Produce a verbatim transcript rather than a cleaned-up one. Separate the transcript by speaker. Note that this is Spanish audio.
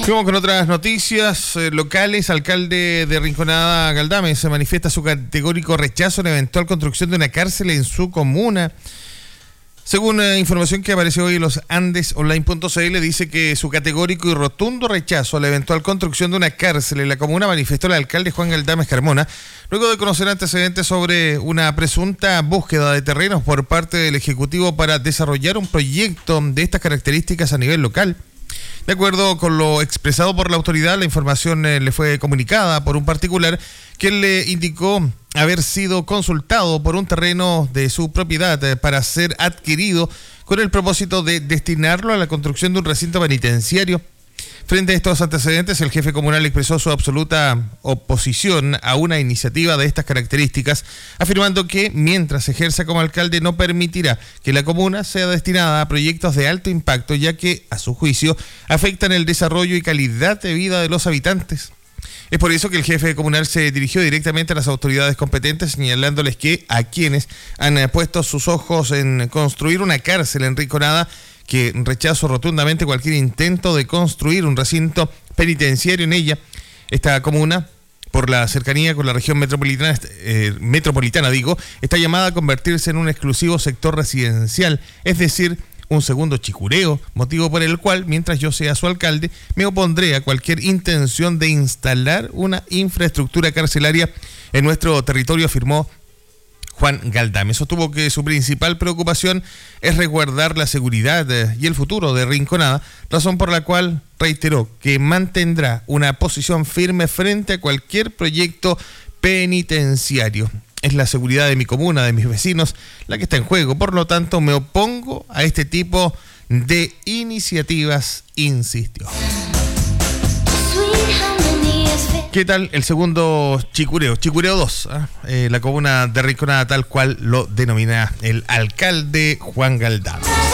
Speaker 1: Vamos con otras noticias eh, locales. Alcalde de Rinconada, Galdames, se manifiesta su categórico rechazo a la eventual construcción de una cárcel en su comuna. Según eh, información que apareció hoy en los andes online punto c l, dice que su categórico y rotundo rechazo a la eventual construcción de una cárcel en la comuna manifestó el alcalde Juan Galdames Carmona, luego de conocer antecedentes sobre una presunta búsqueda de terrenos por parte del Ejecutivo para desarrollar un proyecto de estas características a nivel local. De acuerdo con lo expresado por la autoridad, la información eh, le fue comunicada por un particular quien le indicó haber sido consultado por un terreno de su propiedad eh, para ser adquirido con el propósito de destinarlo a la construcción de un recinto penitenciario. Frente a estos antecedentes, el jefe comunal expresó su absoluta oposición a una iniciativa de estas características, afirmando que mientras ejerza como alcalde no permitirá que la comuna sea destinada a proyectos de alto impacto, ya que, a su juicio, afectan el desarrollo y calidad de vida de los habitantes. Es por eso que el jefe comunal se dirigió directamente a las autoridades competentes, señalándoles que a quienes han puesto sus ojos en construir una cárcel en Rinconada, que rechazo rotundamente cualquier intento de construir un recinto penitenciario en ella. Esta comuna, por la cercanía con la región metropolitana, eh, metropolitana digo, está llamada a convertirse en un exclusivo sector residencial, es decir, un segundo Chicureo, motivo por el cual, mientras yo sea su alcalde, me opondré a cualquier intención de instalar una infraestructura carcelaria en nuestro territorio, afirmó Juan Galdames. Sostuvo que su principal preocupación es resguardar la seguridad y el futuro de Rinconada, razón por la cual reiteró que mantendrá una posición firme frente a cualquier proyecto penitenciario. Es la seguridad de mi comuna, de mis vecinos, la que está en juego. Por lo tanto, me opongo a este tipo de iniciativas, insistió. ¿Qué tal el segundo Chicureo? Chicureo dos, ¿eh? Eh, la comuna de Rinconada, tal cual lo denomina el alcalde Juan Galdames.